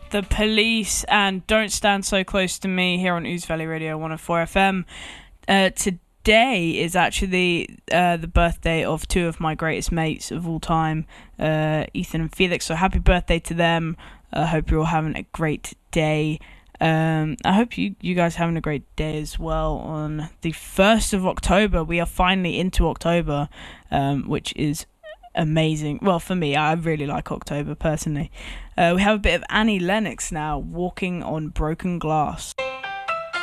The Police and Don't Stand So Close to Me here on Ooze Valley Radio 104 FM. Today is actually the birthday of two of my greatest mates of all time, Ethan and Felix. So happy birthday to them. I hope you're all having a great day. I hope you guys are having a great day as well. On the 1st of October, we are finally into October, which is amazing. Well, for me, I really like October personally. We have a bit of Annie Lennox now, Walking on Broken Glass.